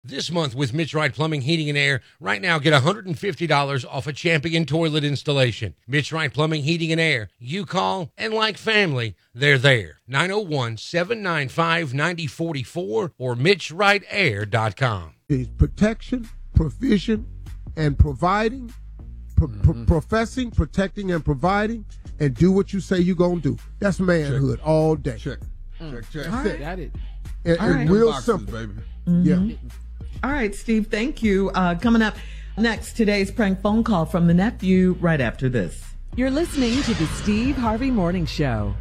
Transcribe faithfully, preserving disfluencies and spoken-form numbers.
This month with Mitch Wright Plumbing, Heating, and Air, right now get one hundred fifty dollars off a Champion toilet installation. Mitch Wright Plumbing, Heating, and Air. You call, and like family, they're there. nine oh one, seven nine five, nine oh four four or mitch wright air dot com. Protection, provision, and providing, pro- mm-hmm. pro- professing, protecting, and providing, and do what you say you're going to do. That's manhood check. All day. Check. Mm. Check, check. That's right. it. Got it. And, and right. real boxes, simple. Baby. Mm-hmm. Yeah. All right, Steve, thank you. Uh, coming up next, today's prank phone call from the nephew right after this. You're listening to the Steve Harvey Morning Show.